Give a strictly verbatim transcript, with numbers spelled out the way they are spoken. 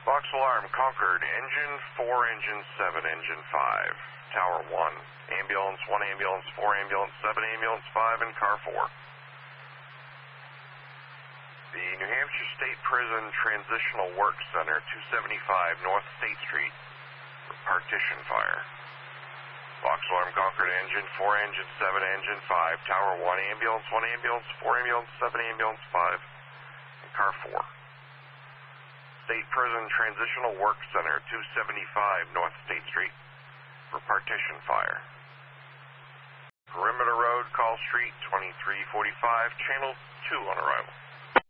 Box alarm, Concord, engine four, engine seven, engine five. Tower one, ambulance one, ambulance four, ambulance seven, ambulance five, and car four. The New Hampshire State Prison Transitional Work Center, two seventy-five North State Street, for partition fire. Box alarm, Concord, engine four, engine seven, engine five. Tower one, ambulance one, ambulance four, ambulance seven, ambulance five, and car four. State Prison Transitional Work Center, two seventy-five North State Street, for partition fire. Perimeter Road, Call Street, twenty-three forty-five, Channel two on arrival.